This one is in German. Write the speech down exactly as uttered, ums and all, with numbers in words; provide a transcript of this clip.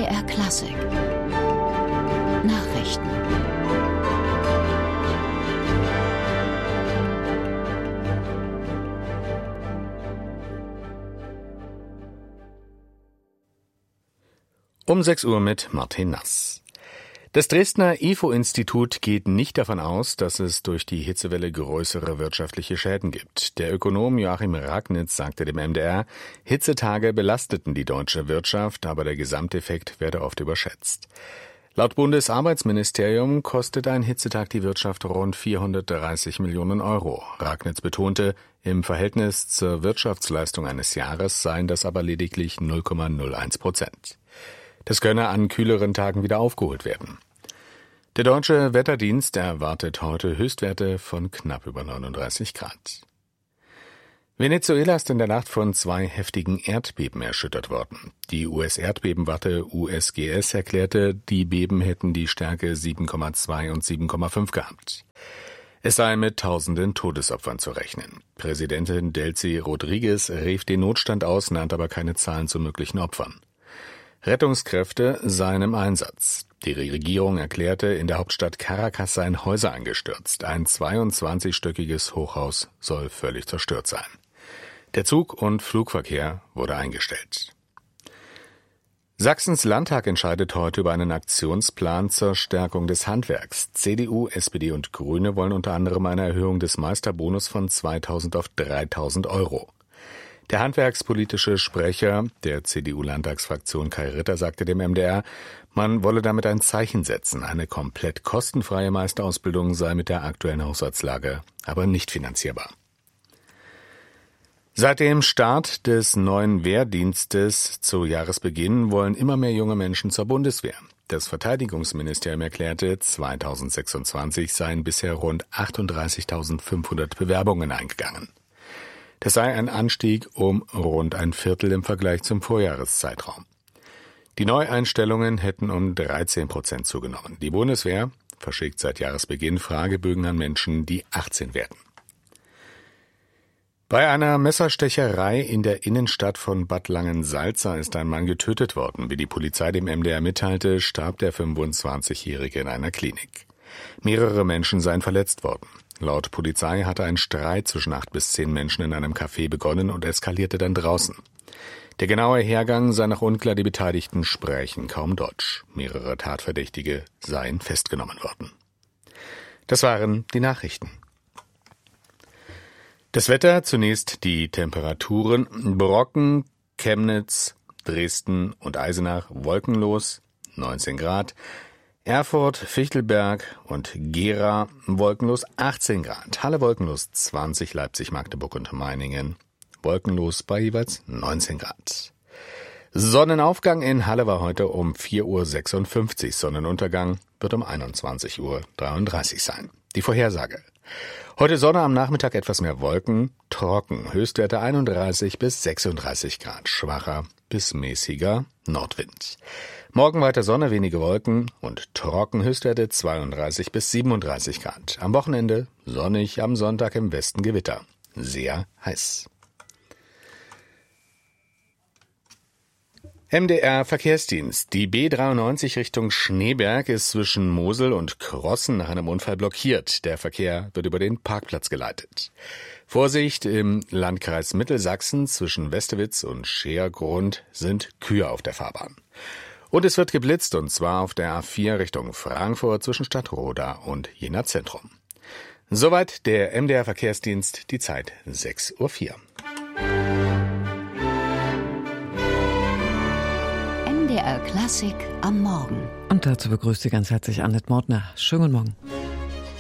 M D R Klassik Nachrichten. Um sechs Uhr mit Martin Nass. Das Dresdner I F O-Institut geht nicht davon aus, dass es durch die Hitzewelle größere wirtschaftliche Schäden gibt. Der Ökonom Joachim Ragnitz sagte dem M D R, Hitzetage belasteten die deutsche Wirtschaft, aber der Gesamteffekt werde oft überschätzt. Laut Bundesarbeitsministerium kostet ein Hitzetag die Wirtschaft rund vierhundertdreißig Millionen Euro. Ragnitz betonte, im Verhältnis zur Wirtschaftsleistung eines Jahres seien das aber lediglich null Komma null eins Prozent. Das könne an kühleren Tagen wieder aufgeholt werden. Der Deutsche Wetterdienst erwartet heute Höchstwerte von knapp über neununddreißig Grad. Venezuela ist in der Nacht von zwei heftigen Erdbeben erschüttert worden. Die U S-Erdbebenwarte U S G S erklärte, die Beben hätten die Stärke sieben Komma zwei und sieben Komma fünf gehabt. Es sei mit tausenden Todesopfern zu rechnen. Präsidentin Delcy Rodriguez rief den Notstand aus, nannte aber keine Zahlen zu möglichen Opfern. Rettungskräfte seien im Einsatz. Die Regierung erklärte, in der Hauptstadt Caracas seien Häuser eingestürzt. Ein zweiundzwanzigstöckiges Hochhaus soll völlig zerstört sein. Der Zug- und Flugverkehr wurde eingestellt. Sachsens Landtag entscheidet heute über einen Aktionsplan zur Stärkung des Handwerks. C D U, S P D und Grüne wollen unter anderem eine Erhöhung des Meisterbonus von zweitausend auf dreitausend Euro. Der handwerkspolitische Sprecher der C D U-Landtagsfraktion Kai Ritter sagte dem M D R, man wolle damit ein Zeichen setzen. Eine komplett kostenfreie Meisterausbildung sei mit der aktuellen Haushaltslage aber nicht finanzierbar. Seit dem Start des neuen Wehrdienstes zu Jahresbeginn wollen immer mehr junge Menschen zur Bundeswehr. Das Verteidigungsministerium erklärte, zweitausendsechsundzwanzig seien bisher rund achtunddreißigtausendfünfhundert Bewerbungen eingegangen. Das sei ein Anstieg um rund ein Viertel im Vergleich zum Vorjahreszeitraum. Die Neueinstellungen hätten um dreizehn Prozent zugenommen. Die Bundeswehr verschickt seit Jahresbeginn Fragebögen an Menschen, die achtzehn werden. Bei einer Messerstecherei in der Innenstadt von Bad Langensalza ist ein Mann getötet worden. Wie die Polizei dem M D R mitteilte, starb der fünfundzwanzigjährige in einer Klinik. Mehrere Menschen seien verletzt worden. Laut Polizei hatte ein Streit zwischen acht bis zehn Menschen in einem Café begonnen und eskalierte dann draußen. Der genaue Hergang sei noch unklar, die Beteiligten sprechen kaum Deutsch. Mehrere Tatverdächtige seien festgenommen worden. Das waren die Nachrichten. Das Wetter, zunächst die Temperaturen. Brocken, Chemnitz, Dresden und Eisenach wolkenlos, neunzehn Grad. Erfurt, Fichtelberg und Gera wolkenlos achtzehn Grad. Halle wolkenlos zwanzig, Leipzig, Magdeburg und Meiningen wolkenlos bei jeweils neunzehn Grad. Sonnenaufgang in Halle war heute um vier Uhr sechsundfünfzig. Sonnenuntergang wird um einundzwanzig Uhr dreiunddreißig sein. Die Vorhersage. Heute Sonne, am Nachmittag etwas mehr Wolken, trocken, Höchstwerte einunddreißig bis sechsunddreißig Grad, schwacher bis mäßiger Nordwind. Morgen weiter Sonne, wenige Wolken und trocken, Höchstwerte zweiunddreißig bis siebenunddreißig Grad. Am Wochenende sonnig, am Sonntag im Westen Gewitter. Sehr heiß. M D R Verkehrsdienst. Die B dreiundneunzig Richtung Schneeberg ist zwischen Mosel und Krossen nach einem Unfall blockiert. Der Verkehr wird über den Parkplatz geleitet. Vorsicht, im Landkreis Mittelsachsen zwischen Westewitz und Scheergrund sind Kühe auf der Fahrbahn. Und es wird geblitzt, und zwar auf der A vier Richtung Frankfurt zwischen Stadtroda und Jena Zentrum. Soweit der M D R Verkehrsdienst, die Zeit sechs Uhr vier. M D R Klassik am Morgen. Und dazu begrüßt Sie ganz herzlich Annette Mortner. Schönen guten Morgen.